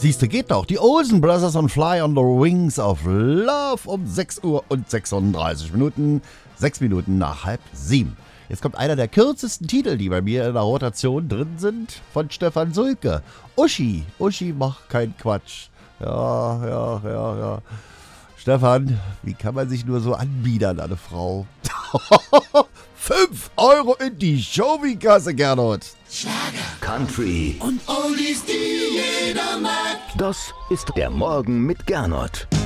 Siehste, geht doch. Die Olsen Brothers on Fly on the Wings of Love um 6 Uhr und 36 Minuten. 6 Minuten nach 6:30. Jetzt kommt einer der kürzesten Titel, die bei mir in der Rotation drin sind, von Stefan Sulke. Uschi. Uschi macht keinen Quatsch. Ja. Stefan, wie kann man sich nur so anbiedern, eine Frau? 5 Euro in die Show-Kasse, Gernot. Schlager, Country und Oldies, die jeder mag. Das ist der Morgen mit Gernot.